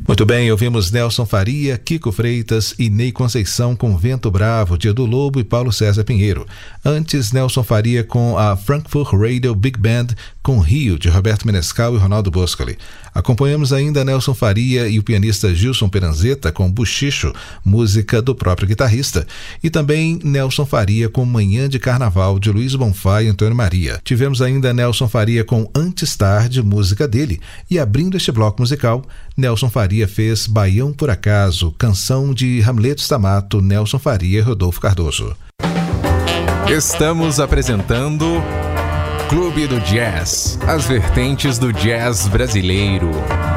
Muito bem, ouvimos Nelson Faria, Kiko Freitas e Ney Conceição com Vento Bravo, Dia do Lobo e Paulo César Pinheiro. Antes, Nelson Faria com a Frankfurt Radio Big Band com Rio, de Roberto Menescal e Ronaldo Boscoli. Acompanhamos ainda Nelson Faria e o pianista Gilson Peranzeta com Buchicho, música do próprio guitarrista. E também Nelson Faria com Manhã de Carnaval, de Luiz Bonfá e Antônio Maria. Tivemos ainda Nelson Faria com Antes Tarde, música dele. E abrindo este bloco musical, Nelson Faria fez Baião por Acaso, canção de Hamleto Stamato, Nelson Faria e Rodolfo Cardoso. Estamos apresentando Clube do Jazz, as vertentes do jazz brasileiro.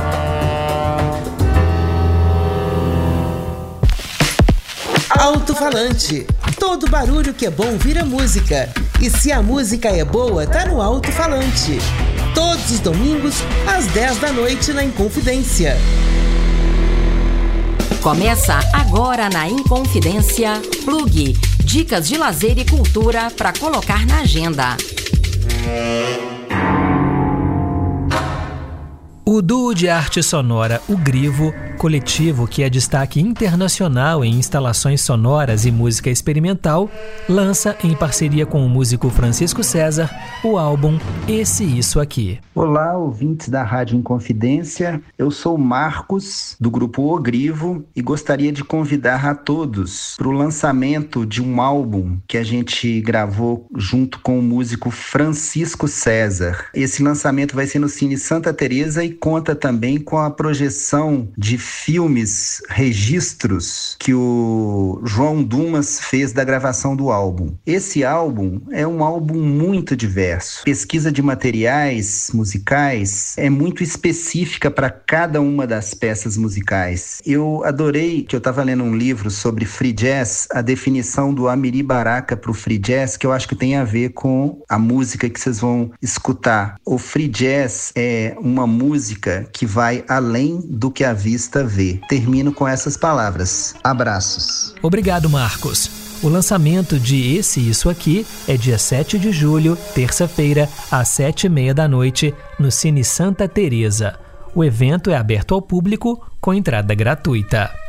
Alto-falante. Todo barulho que é bom vira música. E se a música é boa, tá no alto-falante. Todos os domingos, às 10 da noite, na Inconfidência. Começa agora na Inconfidência Plug. Dicas de lazer e cultura para colocar na agenda. O duo de arte sonora O Grivo, coletivo que é destaque internacional em instalações sonoras e música experimental, lança, em parceria com o músico Francisco César, o álbum Esse Isso Aqui. Olá, ouvintes da Rádio Inconfidência. Eu sou Marcos, do grupo O Grivo, e gostaria de convidar a todos para o lançamento de um álbum que a gente gravou junto com o músico Francisco César. Esse lançamento vai ser no Cine Santa Teresa e conta também com a projeção de filmes, registros que o João Dumas fez da gravação do álbum. Esse álbum é um álbum muito diverso. Pesquisa de materiais musicais é muito específica para cada uma das peças musicais. Eu adorei que eu estava lendo um livro sobre free jazz, a definição do Amiri Baraka para o free jazz, que eu acho que tem a ver com a música que vocês vão escutar. O free jazz é uma música que vai além do que a vista vê. Termino com essas palavras. Abraços. Obrigado, Marcos. O lançamento de Esse Isso Aqui é dia 7 de julho, terça-feira, às 7h30 da noite, no Cine Santa Teresa. O evento é aberto ao público com entrada gratuita.